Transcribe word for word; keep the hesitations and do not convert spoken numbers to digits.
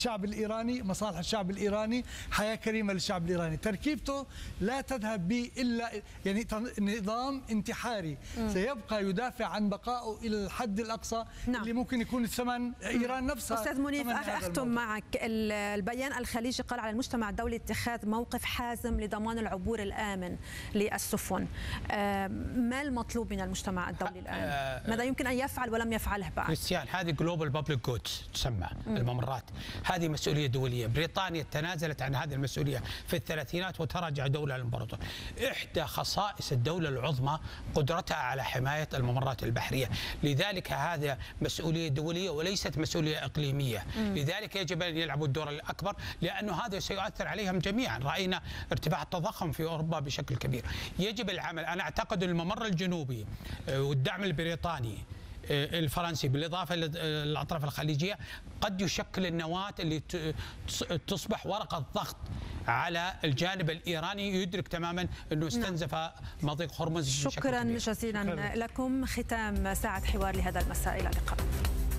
الشعب الإيراني، مصالح الشعب الإيراني، حياة كريمة للشعب الإيراني. تركيبته لا تذهب به إلا يعني نظام انتحاري م. سيبقى يدافع عن بقائه إلى الحد الأقصى. نعم. اللي ممكن يكون الثمن إيران نفسها. أستاذ منيف، أختم معك. البيان الخليجي قال على المجتمع الدولي اتخاذ موقف حازم لضمان العبور الآمن للسفن. ما المطلوب من المجتمع الدولي الآن؟ ماذا يمكن أن يفعل ولم يفعله بعد؟ كريستيان، هذه جلوبال بابليك جودز تسمى م. الممرات، هذه مسؤولية دولية. بريطانيا تنازلت عن هذه المسؤولية في الثلاثينات وتراجع دولة الإمبراطور. إحدى خصائص الدولة العظمى قدرتها على حماية الممرات البحرية، لذلك هذا مسؤولية دولية وليست مسؤولية إقليمية. م. لذلك يجب أن يلعبوا الدور الأكبر، لأنه هذا سيؤثر عليهم جميعا. رأينا ارتفاع التضخم في أوروبا بشكل كبير. يجب العمل. أنا أعتقد الممر الجنوبي والدعم البريطاني الفرنسي بالإضافة للأطراف الخليجية قد يشكل النواة اللي تصبح ورقة ضغط على الجانب الإيراني، يدرك تماما أنه استنزف مضيق هرمز. شكرا جزيلا لكم. ختام ساعة حوار لهذا المساء، إلى اللقاء.